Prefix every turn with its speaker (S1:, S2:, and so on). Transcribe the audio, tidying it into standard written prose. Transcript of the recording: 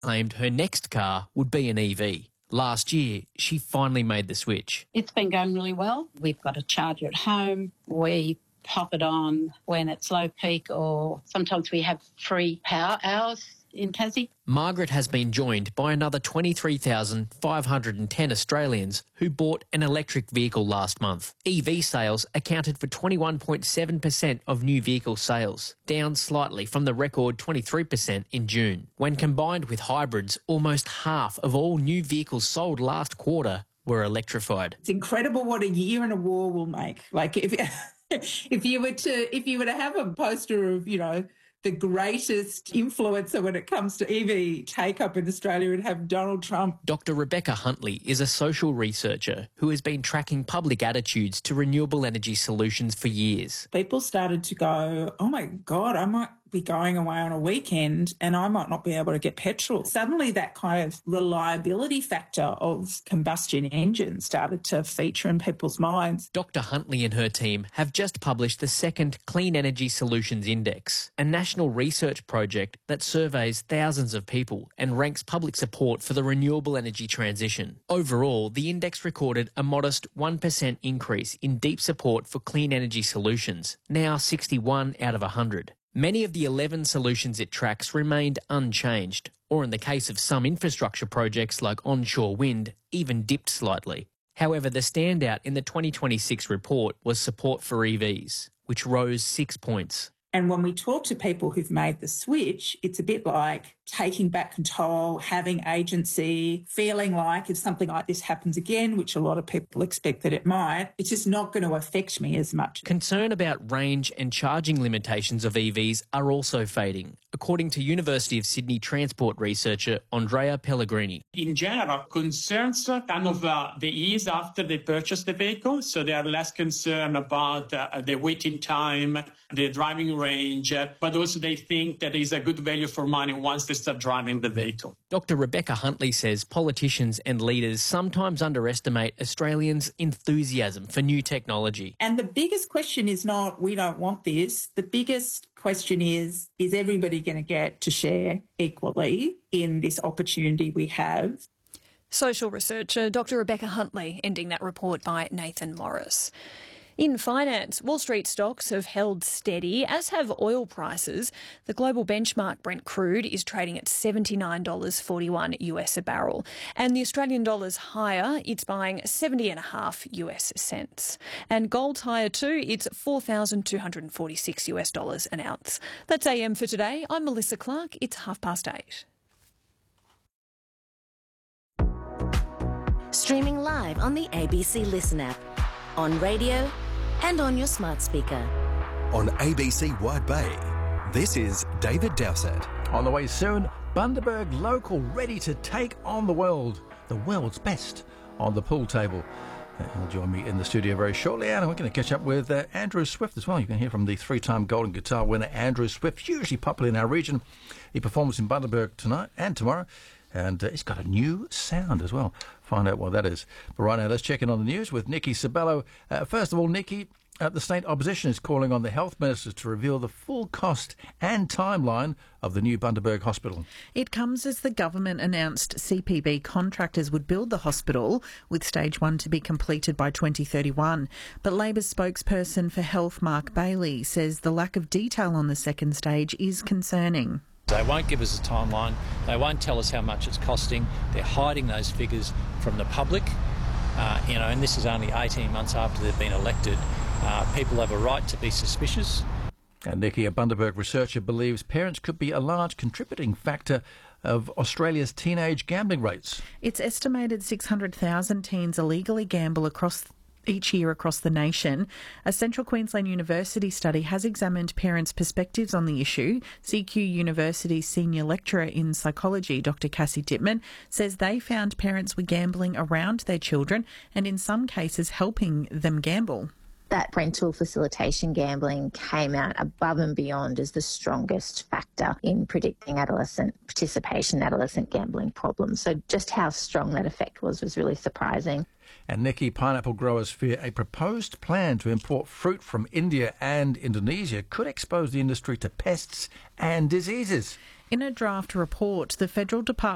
S1: claimed her next car would be an EV. Last year, she finally made the switch.
S2: It's been going really well. We've got a charger at home. We pop it on when it's low peak, or sometimes we have free power hours in Tassie.
S1: Margaret has been joined by another 23,510 Australians who bought an electric vehicle last month. EV sales accounted for 21.7% of new vehicle sales, down slightly from the record 23% in June. When combined with hybrids, almost half of all new vehicles sold last quarter were electrified.
S3: It's incredible what a year in a war will make. Like if you were to have a poster of, the greatest influencer when it comes to EV take-up in Australia and have Donald Trump.
S1: Dr Rebecca Huntley is a social researcher who has been tracking public attitudes to renewable energy solutions for years.
S3: People started to go, oh my God, I might be going away on a weekend and I might not be able to get petrol. Suddenly that kind of reliability factor of combustion engines started to feature in people's minds.
S1: Dr Huntley and her team have just published the second Clean Energy Solutions Index, a national research project that surveys thousands of people and ranks public support for the renewable energy transition. Overall, the index recorded a modest 1% increase in deep support for clean energy solutions, now 61 out of 100. Many of the 11 solutions it tracks remained unchanged, or in the case of some infrastructure projects like onshore wind, even dipped slightly. However, the standout in the 2026 report was support for EVs, which rose 6 points.
S3: And when we talk to people who've made the switch, it's a bit like taking back control, having agency, feeling like if something like this happens again, which a lot of people expect that it might, it's just not going to affect me as much.
S1: Concern about range and charging limitations of EVs are also fading, according to University of Sydney transport researcher Andrea Pellegrini.
S4: In general, concerns kind of the ease after they purchase the vehicle, so they are less concerned about the waiting time, the driving range, but also they think that is a good value for money once they start driving the vehicle.
S1: Dr Rebecca Huntley says politicians and leaders sometimes underestimate Australians' enthusiasm for new technology.
S3: And the biggest question is not, we don't want this. The biggest question is everybody going to get to share equally in this opportunity we have?
S5: Social researcher Dr Rebecca Huntley, ending that report by Nathan Morris. In finance, Wall Street stocks have held steady, as have oil prices. The global benchmark Brent crude is trading at $79.41 US a barrel, and the Australian dollar's higher. It's buying 70.5 US cents. And gold's higher too. It's $4,246 US dollars an ounce. That's AM for today. I'm Melissa Clark. It's 8:30.
S6: Streaming live on the ABC Listen app, on radio and on your smart speaker.
S7: On ABC Wide Bay, this is David Dowsett.
S8: On the way soon, Bundaberg local ready to take on the world's best on the pool table. He'll join me in the studio very shortly, and we're going to catch up with Andrew Swift as well. You can hear from the three-time Golden Guitar winner Andrew Swift, hugely popular in our region. He performs in Bundaberg tonight and tomorrow, and he's got a new sound as well. Find out what that is. But right now, let's check in on the news with Nikki Sabello. First of all, Nikki, the state opposition is calling on the health minister to reveal the full cost and timeline of the new Bundaberg Hospital.
S9: It comes as the government announced CPB contractors would build the hospital, with stage 1 to be completed by 2031. But Labor's spokesperson for health, Mark Bailey, says the lack of detail on the second stage is concerning.
S10: They won't give us a timeline. They won't tell us how much it's costing. They're hiding those figures from the public. And this is only 18 months after they've been elected. People have a right to be suspicious.
S8: And Nikki, a Bundaberg researcher, believes parents could be a large contributing factor of Australia's teenage gambling rates.
S9: It's estimated 600,000 teens illegally gamble each year across the nation. A Central Queensland University study has examined parents' perspectives on the issue. CQ University's senior lecturer in psychology, Dr Cassie Dittman, says they found parents were gambling around their children and in some cases helping them gamble.
S11: That parental facilitation gambling came out above and beyond as the strongest factor in predicting adolescent participation, adolescent gambling problems. So just how strong that effect was really surprising.
S8: And Nikki, pineapple growers fear a proposed plan to import fruit from India and Indonesia could expose the industry to pests and diseases.
S9: In a draft report, the Federal Department